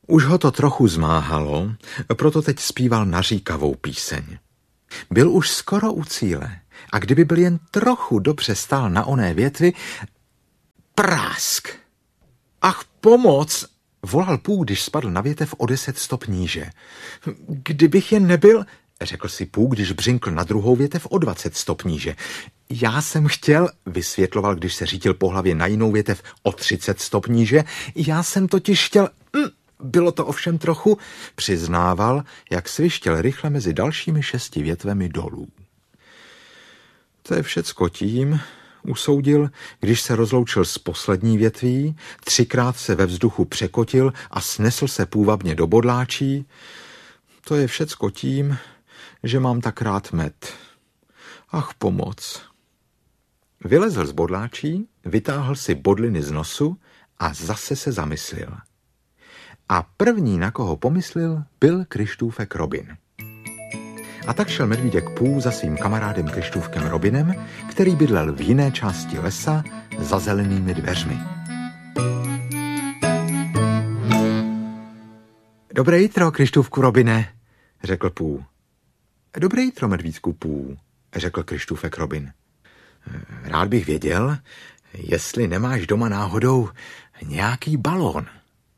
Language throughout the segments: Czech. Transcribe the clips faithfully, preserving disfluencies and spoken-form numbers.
Už ho to trochu zmáhalo, proto teď zpíval naříkavou píseň. Byl už skoro u cíle a kdyby byl jen trochu dobře stál na oné větvi, prásk! Ach, pomoc! Volal Pooh, když spadl na větev o deset stop níže. Kdybych jen nebyl, řekl si Pooh, když břinkl na druhou větev o dvacet stop níže. Já jsem chtěl, vysvětloval, když se řítil po hlavě na jinou větev o třicet stop níže, já jsem totiž chtěl... Hm, bylo to ovšem trochu, přiznával, jak svištěl rychle mezi dalšími šesti větvemi dolů. To je všecko tím, usoudil, když se rozloučil s poslední větví, třikrát se ve vzduchu překotil a snesl se půvabně do bodláčí. To je všecko tím, že mám tak rád med. Ach, pomoc. Vylezl z bodláčí, vytáhl si bodliny z nosu a zase se zamyslil. A první, na koho pomyslel, byl Kryštůfek Robin. A tak šel medvídek Pooh za svým kamarádem Kryštůfkem Robinem, který bydlel v jiné části lesa za zelenými dveřmi. Dobré jitro, Kryštůfku Robine, řekl Pooh. Dobré jitro, medvídku Pooh, řekl Kryštůfek Robin. Rád bych věděl, jestli nemáš doma náhodou nějaký balón.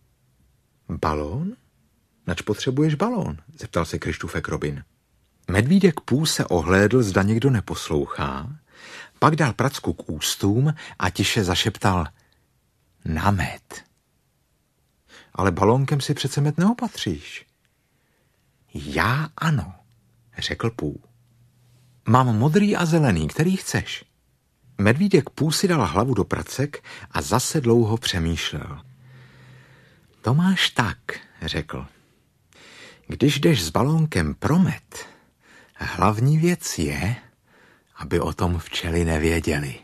Balón? Nač potřebuješ balón? Zeptal se Kryštůfek Robin. Medvídek Pooh se ohlédl, zda někdo neposlouchá, pak dal pracku k ústům a tiše zašeptal na med. Ale balónkem si přece med neopatříš. Já ano, řekl Pooh. Mám modrý a zelený, který chceš. Medvídek Pooh si dal hlavu do pracek a zase dlouho přemýšlel. To máš tak, řekl. Když jdeš s balónkem pro med, hlavní věc je, aby o tom včely nevěděly.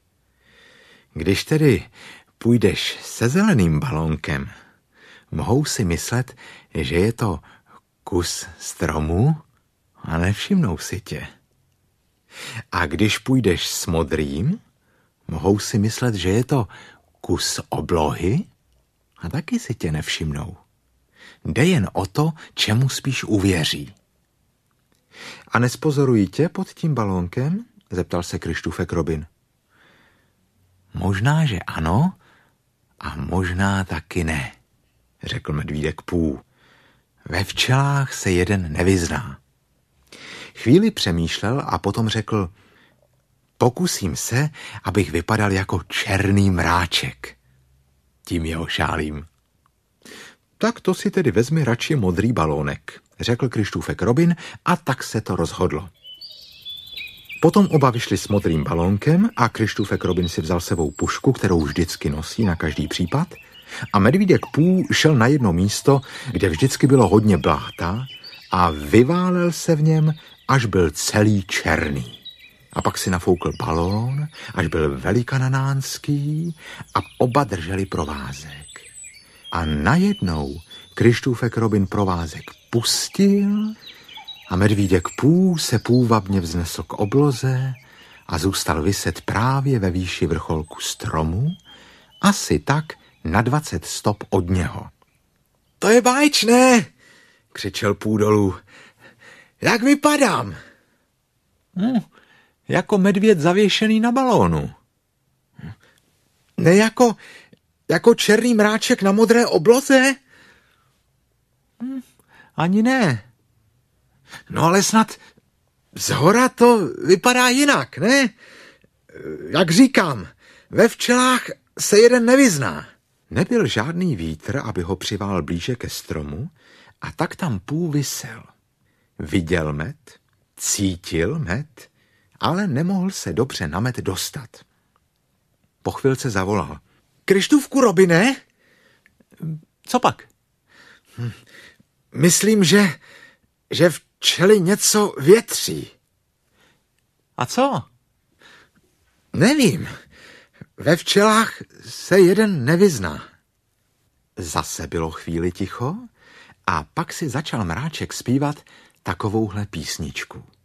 Když tedy půjdeš se zeleným balónkem, mohou si myslet, že je to kus stromu a nevšimnou si tě. A když půjdeš s modrým, mohou si myslet, že je to kus oblohy a taky si tě nevšimnou. Jde jen o to, čemu spíš uvěří. A nespozorují tě pod tím balónkem? Zeptal se Kryštůfek Robin. Možná, že ano, a možná taky ne, řekl medvídek Pooh. Ve včelách se jeden nevyzná. Chvíli přemýšlel a potom řekl, pokusím se, abych vypadal jako černý mráček. Tím jeho šálím. Tak to si tedy vezmi radši modrý balónek, řekl Kryštůfek Robin a tak se to rozhodlo. Potom oba vyšli s modrým balónkem a Kryštůfek Robin si vzal sebou pušku, kterou vždycky nosí na každý případ, a medvídek Pooh šel na jedno místo, kde vždycky bylo hodně bláta a vyválel se v něm, až byl celý černý. A pak si nafoukl balón, až byl velikanánský a oba drželi provázek. A najednou Kryštůfek Robin provázek pustil a medvídek Pooh se půvabně vznesl k obloze a zůstal viset právě ve výši vrcholku stromu, asi tak na dvacet stop od něho. To je báječné, křičel Pooh dolů. Jak vypadám? Hm, jako medvěd zavěšený na balónu. Ne jako, jako černý mráček na modré obloze? Hm, ani ne. No ale snad zhora to vypadá jinak, ne? Jak říkám, ve včelách se jeden nevyzná. Nebyl žádný vítr, aby ho přivál blíže ke stromu, a tak tam Pooh visel. Viděl med, cítil med, ale nemohl se dobře na med dostat. Po chvilce zavolal. Kryštůfku Robine? Co pak? Hm, myslím, že, že včely něco větří. A co? Nevím. Ve včelách se jeden nevyzná. Zase bylo chvíli ticho a pak si začal mráček zpívat takovouhle písničku.